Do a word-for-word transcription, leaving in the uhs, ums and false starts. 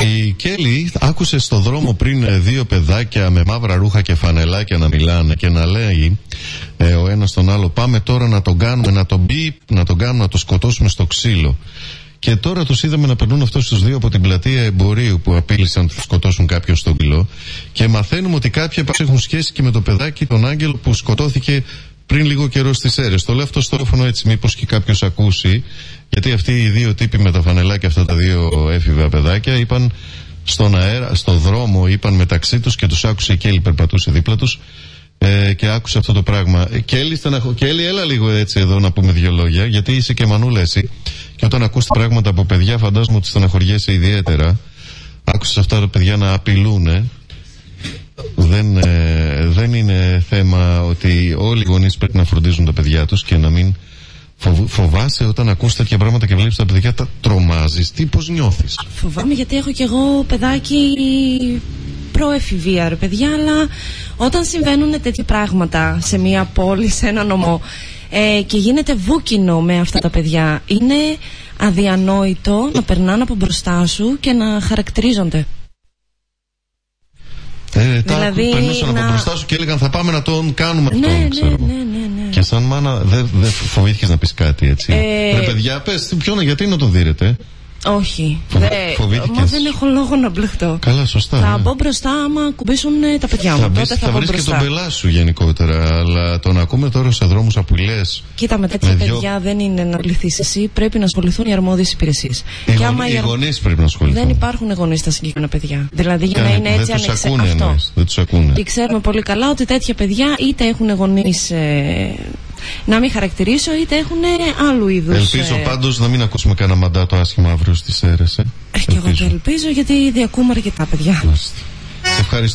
Η Κέλλη άκουσε στο δρόμο πριν δύο παιδάκια με μαύρα ρούχα και φανελάκια να μιλάνε και να λέει ε, ο ένας τον άλλο, πάμε τώρα να τον κάνουμε, να τον μπει, να τον κάνουμε, να τον σκοτώσουμε στο ξύλο. Και τώρα τους είδαμε να περνούν αυτούς τους δύο από την πλατεία Εμπορίου που απείλησαν να τους σκοτώσουν κάποιον στο ξύλο. Και μαθαίνουμε ότι κάποιοι έχουν σχέση και με το παιδάκι, τον Άγγελο, που σκοτώθηκε πριν λίγο καιρό στις Σέρρες. Το λέω αυτό στο τηλέφωνο έτσι, μήπως και κάποιος ακούσει. Γιατί αυτοί οι δύο τύποι με τα φανελάκια, αυτά τα δύο έφηβα παιδάκια, είπαν στον αέρα, στο δρόμο, είπαν μεταξύ τους και τους άκουσε η Κέλλη, περπατούσε δίπλα τους ε, και άκουσε αυτό το πράγμα. Ε, Κέλλη, στεναχω... Κέλλη, έλα λίγο έτσι εδώ να πούμε δύο λόγια, γιατί είσαι και μανούλα εσύ. Και όταν ακούς πράγματα από παιδιά, φαντάζομαι ότι στεναχωριέσαι ιδιαίτερα. Άκουσες αυτά τα παιδιά να απειλούνε. Δεν, ε, δεν είναι θέμα ότι όλοι οι γονείς πρέπει να φροντίζουν τα παιδιά τους και να μην φοβ, φοβάσαι όταν ακούς τέτοια πράγματα και βλέπεις τα παιδιά, τα τρομάζεις. Τι, πώς νιώθεις? Φοβάμαι γιατί έχω κι εγώ παιδάκι προεφηβεία, ρε παιδιά, αλλά όταν συμβαίνουν τέτοια πράγματα σε μια πόλη, σε ένα νομό ε, και γίνεται βούκινο με αυτά τα παιδιά, είναι αδιανόητο να περνάνε από μπροστά σου και να χαρακτηρίζονται. Ε, δηλαδή, τα περνούσαν να... από μπροστά σου και έλεγαν θα πάμε να τον κάνουμε αυτό. Ναι, ξέρω. ναι, ναι, ναι, ναι. Και σαν μάνα δεν δε φοβήθηκες να πεις κάτι έτσι? Ε... Ρε παιδιά, πες ποιον, γιατί να τον δίνετε? Όχι. Φοβ... Δε... Μα δεν έχω λόγο να μπλεχτώ. Καλά, σωστά. Θα ναι. μπω μπροστά άμα κουμπίσουν τα παιδιά μου. Θα, τότε θα, θα βρεις και τον πελά σου γενικότερα. Αλλά τον ακούμε τώρα σε δρόμους απειλές. Κοίτα, με τέτοια με παιδιά δυο... δεν είναι να πληθείς εσύ. Πρέπει να ασχοληθούν οι αρμόδιες υπηρεσίες. Οι, γον... οι γονείς πρέπει να ασχοληθούν. Δεν υπάρχουν γονείς στα συγκεκριμένα παιδιά. Δηλαδή για Κάνε, να είναι έτσι ανεξάρτητο. Δεν τους ακούνε. Και ξέρουμε πολύ καλά ότι τέτοια παιδιά είτε έχουν γονείς. Ε... Να μην χαρακτηρίσω, είτε έχουν άλλου είδους. Ελπίζω ε... πάντως να μην ακούσουμε κανένα μαντάτο άσχημα αύριο στις Σέρρες. Ε. Ε, και εγώ το ελπίζω, γιατί ήδη ακούμε αρκετά παιδιά. Σε ευχαριστώ.